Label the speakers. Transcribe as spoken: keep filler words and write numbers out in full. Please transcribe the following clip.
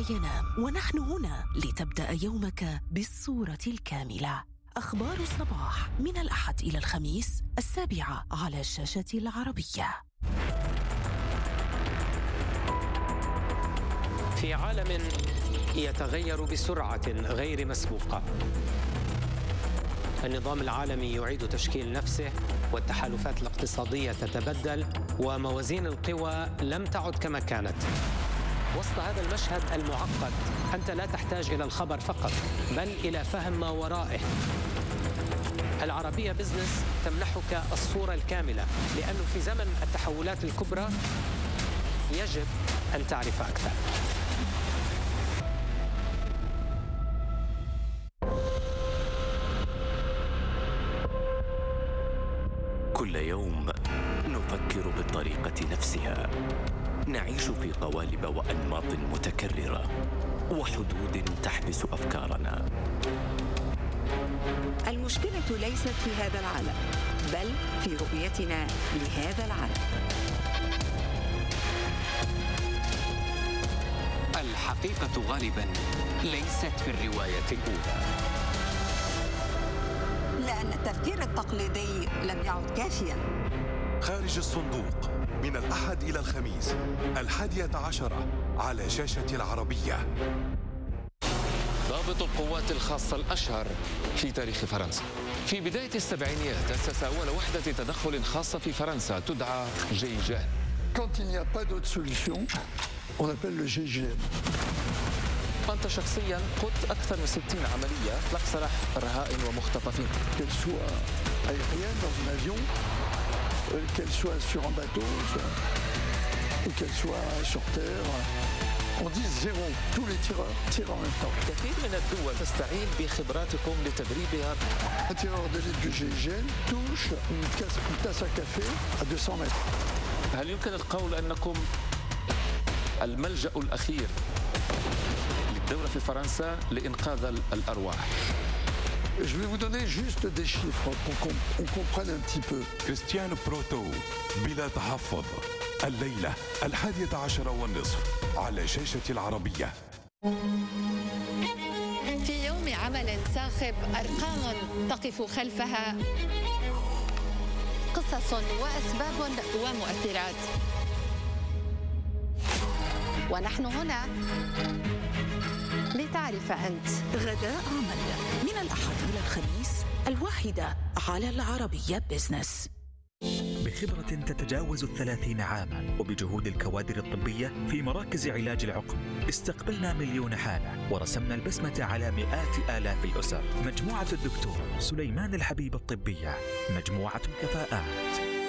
Speaker 1: ينام ونحن هنا لتبدأ يومك بالصورة الكاملة. أخبار الصباح من الأحد إلى الخميس السابعة على الشاشة العربية.
Speaker 2: في عالم يتغير بسرعة غير مسبوقة، النظام العالمي يعيد تشكيل نفسه، والتحالفات الاقتصادية تتبدل، وموازين القوى لم تعد كما كانت. وسط هذا المشهد المعقد أنت لا تحتاج إلى الخبر فقط، بل إلى فهم ما ورائه. العربية بزنس تمنحك الصورة الكاملة، لأنه في زمن التحولات الكبرى يجب أن تعرف أكثر.
Speaker 3: كل يوم نفكر بالطريقة نفسها، نعيش في قوالب وأنماط متكررة وحدود تحبس أفكارنا.
Speaker 4: المشكلة ليست في هذا العالم، بل في رؤيتنا لهذا العالم.
Speaker 5: الحقيقة غالباً ليست في الرواية الأولى،
Speaker 4: لأن التفكير التقليدي لم يعد كافياً.
Speaker 6: خارج الصندوق من الأحد إلى الخميس الحادية عشرة على شاشة العربية.
Speaker 7: ضابط القوات الخاصة الأشهر في تاريخ فرنسا. في بداية السبعينيات أسس أول وحدة تدخل خاصة في فرنسا تدعى جي جي إن.
Speaker 8: Quand il n'y a pas d'autre solution, on appelle le جي جي إن.
Speaker 7: أنت شخصياً قدت أكثر من ستين عملية إطلاق سراح رهائن ومختطفين.
Speaker 8: Qu'elle soit aérienne dans un avion, qu'elle soit sur un bateau, ou qu'elle soit sur terre. On dit zéro. Tous les tireurs tirent en même temps.
Speaker 7: كثير من الدول تستعين بخبراتكم لتدريبها.
Speaker 8: Un tireur d'élite du جي جي إن touche une tasse, une tasse à café à deux cents mètres.
Speaker 7: هل يمكن القول أنكم الملجأ الأخير للدولة في فرنسا لإنقاذ الأرواح؟
Speaker 8: Je vais vous donner juste des chiffres pour qu'on comprenne un petit peu.
Speaker 6: كريستيان بروتو بلا تحفظ، الليلة الحادية عشرة والنصف على شاشة العربية.
Speaker 9: في يوم عمل صاخب، أرقام تقف خلفها قصص وأسباب ومؤثرات، ونحن هنا لتعرف أنت.
Speaker 1: غداء عمل من الأحد إلى الخميس الواحدة على العربية بزنس.
Speaker 10: بخبرة تتجاوز الثلاثين عاما وبجهود الكوادر الطبية في مراكز علاج العقم، استقبلنا مليون حالة ورسمنا البسمة على مئات آلاف الأسر. مجموعة الدكتور سليمان الحبيب الطبية، مجموعة كفاءات.